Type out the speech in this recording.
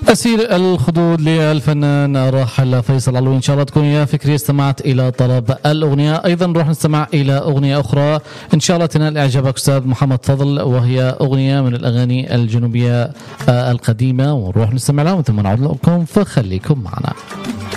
أسير الخدود للفنان الراحل فيصل علوي. إن شاء الله تكون يا فكري استمعت إلى طلب الأغنية. أيضا نروح نستمع إلى أغنية أخرى إن شاء الله تنال إعجابك أستاذ محمد فضل، وهي أغنية من الأغاني الجنوبية القديمة، ونروح نستمع لها ثم نعود لكم، فخليكم معنا.